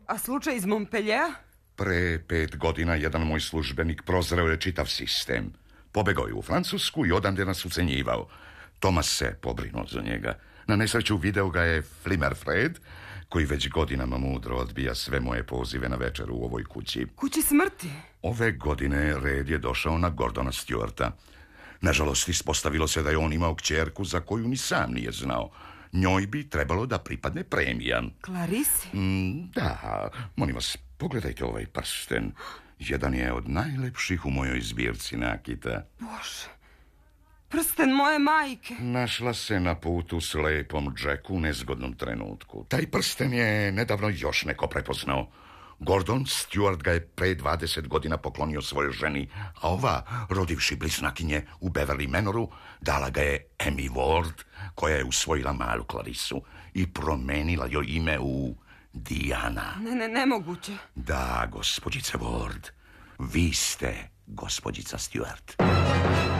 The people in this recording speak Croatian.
A slučaj iz Montpelliera? Pre 5 godina jedan moj službenik prozreo je čitav sistem. Pobegao je u Francusku i odande nas ucenjivao. Tomas se pobrinuo za njega. Na nesreću video ga je Flimmer Fred, koji već godinama mudro odbija sve moje pozive na večeru u ovoj kući. Kući smrti? Ove godine red je došao na Gordona Stewarta. Nažalost, ispostavilo se da je on imao kćerku za koju ni sam nije znao. Njoj bi trebalo da pripadne premija. Clarisse? Da, molim vas, pogledajte ovaj prsten. Jedan je od najlepših u mojoj zbirci nakita. Bože, prsten moje majke. Našla se na putu s lepom Jacku u nezgodnom trenutku. Taj prsten je nedavno još neko prepoznao. Gordon Stewart ga je pre 20 godina poklonio svojoj ženi, a ova, rodivši bliznakinje u Beverly Manoru, dala ga je Emmy Ward, koja je usvojila malu Clarissu i promenila joj ime u Diana. Nemoguće. Da, gospođice Ward, vi ste gospođica Stewart.